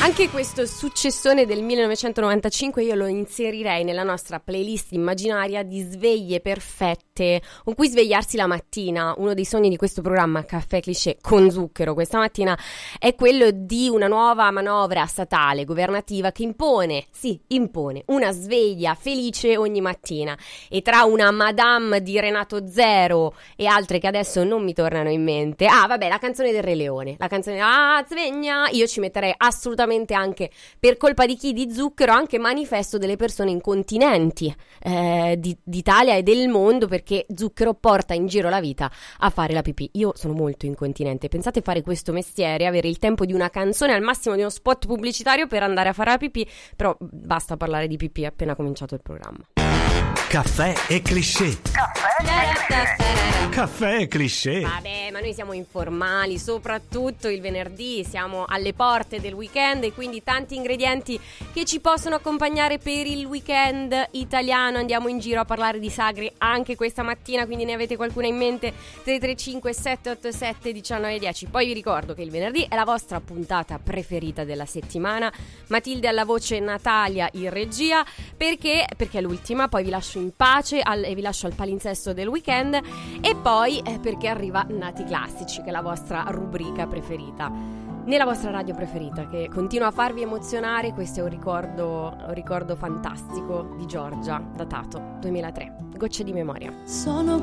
Anche questo successone del 1995 io lo inserirei nella nostra playlist immaginaria di sveglie perfette con cui svegliarsi la mattina. Uno dei sogni di questo programma Caffè Cliché con Zucchero questa mattina è quello di una nuova manovra statale governativa che impone una sveglia felice ogni mattina, e tra una Madame di Renato Zero e altre che adesso non mi tornano in mente, la canzone del Re Leone, la canzone sveglia, io ci metterei assolutamente anche, per colpa di chi, di Zucchero, anche Manifesto delle persone incontinenti d'Italia e del mondo, perché Zucchero porta in giro la vita a fare la pipì. Io sono molto incontinente, pensate fare questo mestiere, avere il tempo di una canzone, al massimo di uno spot pubblicitario per andare a fare la pipì, però basta parlare di pipì appena cominciato il programma. Caffè e Cliché. Caffè e Cliché. Vabbè, ma noi siamo informali, soprattutto il venerdì, siamo alle porte del weekend e quindi tanti ingredienti che ci possono accompagnare per il weekend italiano. Andiamo in giro a parlare di sagre anche questa mattina, quindi ne avete qualcuna in mente? 335 787 1910. Poi vi ricordo che il venerdì è la vostra puntata preferita della settimana. Matilde alla voce, Natalia in regia, perché è l'ultima, poi vi lascio in pace e vi lascio al palinsesto del weekend, e poi perché arriva Nati Classici, che è la vostra rubrica preferita nella vostra radio preferita, che continua a farvi emozionare. Questo è un ricordo fantastico di Giorgia, datato 2003. Gocce di memoria. Sono